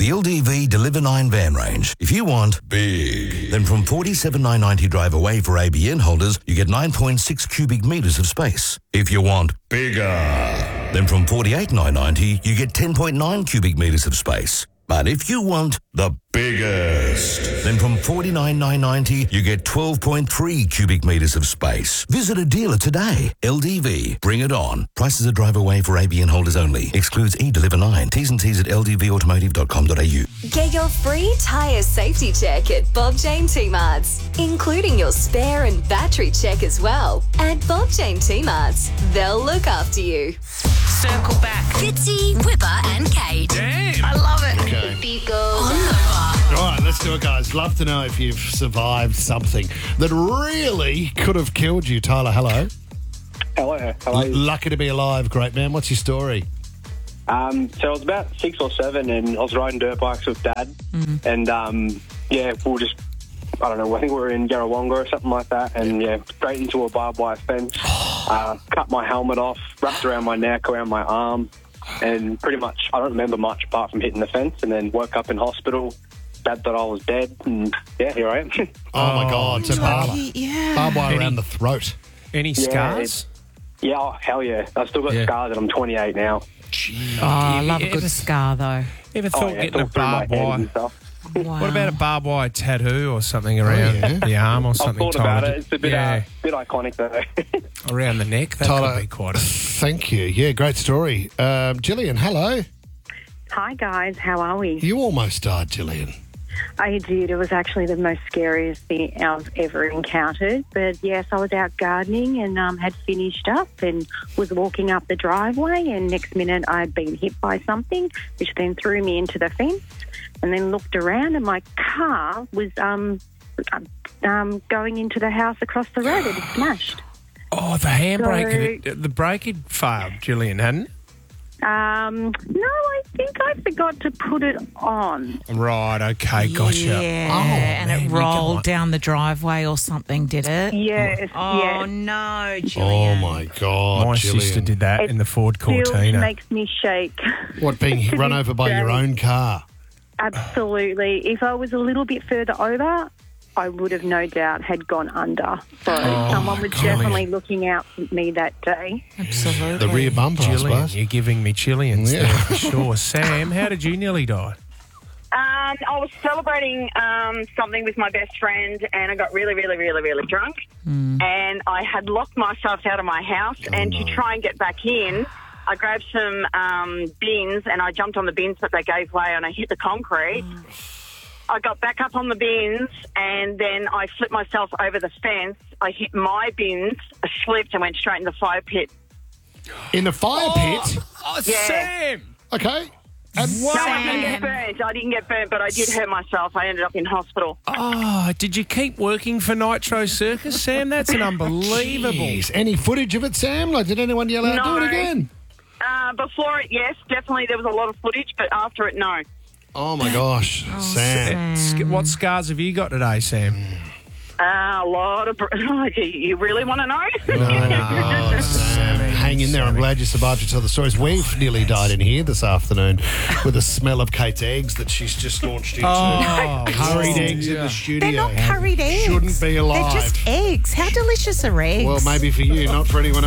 The LDV Deliver 9 van range. If you want big, then from $47,990 drive away for ABN holders, you get 9.6 cubic metres of space. If you want bigger, then from $48,990 you get 10.9 cubic metres of space. But if you want the biggest, then from $49,990 you get 12.3 cubic metres of space. Visit a dealer today. LDV, bring it on. Prices are drive away for ABN holders only. Excludes eDeliver 9. T's and C's at ldvautomotive.com.au. Get your free tyre safety check at Bob Jane T-Marts, including your spare and battery check as well. At Bob Jane T-Marts, they'll look after you. Circle back. Fitzy, Whipper and Kate. Damn. I love it. Okay. On the bar. All right, let's do it, guys. Love to know if you've survived something that really could have killed you. Tyler, hello. Hello, how are you? Lucky to be alive, great man. What's your story? So I was about 6 or 7 and I was riding dirt bikes with Dad. And, we were just, I don't know, I think we were in Yarrawonga or something like that. And, straight into a barbed wire fence. Cut my helmet off, wrapped around my neck, around my arm. And pretty much, I don't remember much apart from hitting the fence. And then woke up in hospital. Dad thought I was dead. And, here I am. Oh, my God. So barbed wire around the throat. Any scars? Hell yeah. I've still got scars and I'm 28 now. Oh, I love a good scar, though. Ever thought getting a through my barbed head wire? and stuff. Wow. What about a barbed wire tattoo or something around the arm or I've something? thought about Tyler? it. It's a bit iconic, though. Around the neck? That Tyler, could be quite a... Thank you. Yeah, great story. Gillian, hello. Hi, guys. How are we? You almost died, Gillian. I did. It was actually the most scariest thing I've ever encountered. But, yes, I was out gardening and had finished up and was walking up the driveway, and next minute I'd been hit by something, which then threw me into the fence, and then looked around and my car was going into the house across the road. It had smashed. Oh, the handbrake, the brake had failed, Gillian, hadn't it? No, I think I forgot to put it on. Right, okay, gotcha. Yeah, and man, it rolled down the driveway or something, did it? Yes, Oh, yes. no, Oh, Gillian. my God, My Gillian. sister did that in the Ford Still Cortina. makes me shake. What, being run over by your own car? Absolutely. If I was a little bit further over, I would have no doubt had gone under. So someone was definitely looking out for me that day. Absolutely. The rear bumper, I Gillian, suppose. you're giving me chillians Yeah. there for sure. Sam, how did you nearly die? I was celebrating something with my best friend, and I got really, really, really, really drunk. And I had locked myself out of my house, to try and get back in, I grabbed some bins, and I jumped on the bins, but they gave way, and I hit the concrete. I got back up on the bins, and then I flipped myself over the fence. I hit my bins, I slipped, and went straight in the fire pit. In the fire pit? Oh, Yeah. Sam! Okay. No, I didn't get burnt. I didn't get burnt, but I did hurt myself. I ended up in hospital. Oh, did you keep working for Nitro Circus, Sam? That's an unbelievable... Jeez. Any footage of it, Sam? Like, did anyone yell out, No. do it again? Before it, yes, definitely there was a lot of footage, but after it, no. Oh, my gosh. Sam. What scars have you got today, Sam? A lot of... you really want to know? Oh, Sam. Hang in there. I'm glad you survived to tell the stories. We've nearly died in here this afternoon with the smell of Kate's eggs that she's just launched into. Curried eggs in the studio. They're not curried eggs. Shouldn't be alive. They're just eggs. How delicious are eggs? Well, maybe for you, not for anyone else.